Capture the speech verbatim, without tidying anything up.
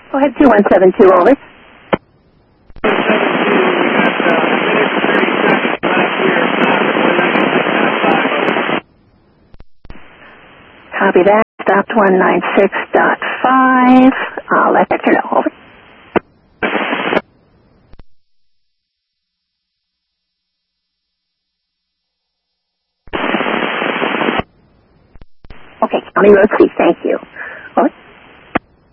Go ahead, two one seven two, over. Copy that. Stopped one nine six point five. I'll let Hector know, over. Okay, County Road C, thank you.